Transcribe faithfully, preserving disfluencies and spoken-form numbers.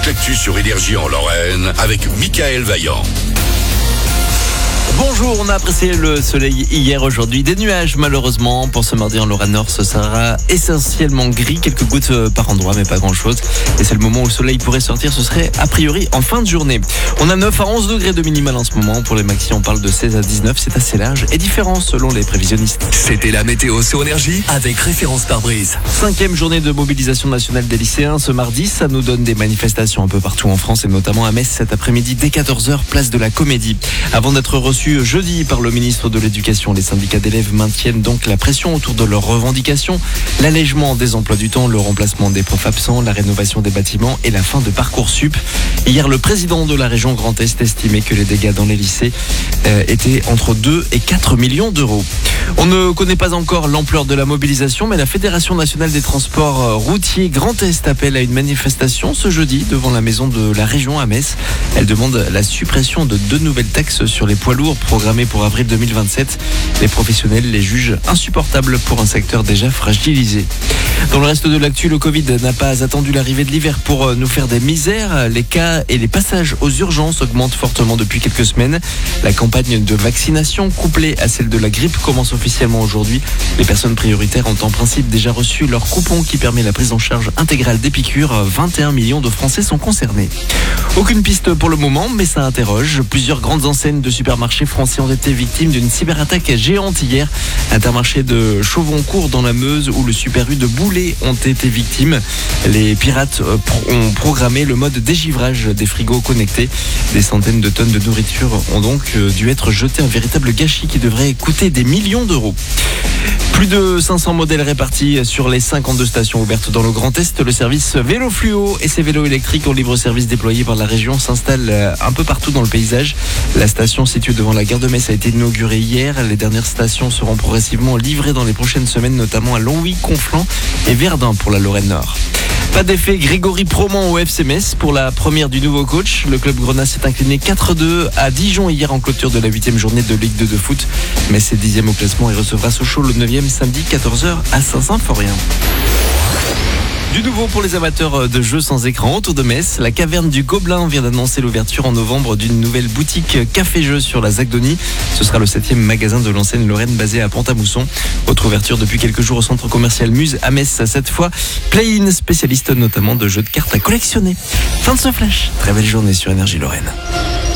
l'actu sur Énergie en Lorraine avec Michael Vaillant. Bonjour, on a apprécié le soleil hier, aujourd'hui des nuages malheureusement. Pour ce mardi en Lorraine Nord, ce sera essentiellement gris, quelques gouttes par endroit mais pas grand chose. Et c'est le moment où le soleil pourrait sortir, ce serait a priori en fin de journée. On a neuf à onze degrés de minimal en ce moment. Pour les maxi, on parle de seize à dix-neuf, c'est assez large et différent selon les prévisionnistes. C'était la météo sur Énergie avec référence pare-brise. Cinquième journée de mobilisation nationale des lycéens ce mardi, ça nous donne des manifestations un peu partout en France et notamment à Metz cet après-midi dès quatorze heures, place de la Comédie. Avant d'être reçus jeudi par le ministre de l'Éducation, les syndicats d'élèves maintiennent donc la pression autour de leurs revendications, l'allègement des emplois du temps, le remplacement des profs absents, la rénovation des bâtiments et la fin de Parcoursup. Hier, le président de la région Grand Est estimait que les dégâts dans les lycées euh, étaient entre deux et quatre millions d'euros. On ne connaît pas encore l'ampleur de la mobilisation, mais la Fédération nationale des transports routiers Grand Est appelle à une manifestation ce jeudi devant la maison de la région à Metz. Elle demande la suppression de deux nouvelles taxes sur les poids lourds programmées pour avril deux mille vingt-sept. Les professionnels les jugent insupportables pour un secteur déjà fragilisé. Dans le reste de l'actu, le Covid n'a pas attendu l'arrivée de l'hiver pour nous faire des misères. Les cas et les passages aux urgences augmentent fortement depuis quelques semaines. La campagne de vaccination couplée à celle de la grippe commence officiellement aujourd'hui. Les personnes prioritaires ont en principe déjà reçu leur coupon qui permet la prise en charge intégrale des piqûres. vingt et un millions de Français sont concernés. Aucune piste pour le moment, mais ça interroge. Plusieurs grandes enseignes de supermarchés français ont été victimes d'une cyberattaque géante hier. Intermarché de Chauvoncourt dans la Meuse où le Super U de Boulay ont été victimes. Les pirates ont programmé le mode dégivrage des frigos connectés. Des centaines de tonnes de nourriture ont donc dû être jetées, un véritable gâchis qui devrait coûter des millions d'euros. Plus de cinq cents modèles répartis sur les cinquante-deux stations ouvertes dans le Grand Est. Le service Vélo Fluo et ses vélos électriques en libre-service déployés par la région s'installent un peu partout dans le paysage. La station située devant la gare de Metz a été inaugurée hier. Les dernières stations seront progressivement livrées dans les prochaines semaines, notamment à Longwy, Conflans et Verdun pour la Lorraine Nord. Pas d'effet Grégory Proman au F C Metz pour la première du nouveau coach. Le club grenat s'est incliné quatre deux à Dijon hier en clôture de la huitième journée de Ligue deux de foot. Metz est dixième au classement et recevra Sochaux le neuvième samedi quatorze heures à Saint-Symphorien. Du nouveau pour les amateurs de jeux sans écran autour de Metz, la Caverne du Gobelin vient d'annoncer l'ouverture en novembre d'une nouvelle boutique café-jeux sur la Zagdonie. Ce sera le septième magasin de l'enseigne Lorraine basé à Pont-à-Mousson. Autre ouverture depuis quelques jours au centre commercial Muse à Metz, cette fois Play-in, spécialiste notamment de jeux de cartes à collectionner. Fin de ce flash, très belle journée sur Énergie Lorraine.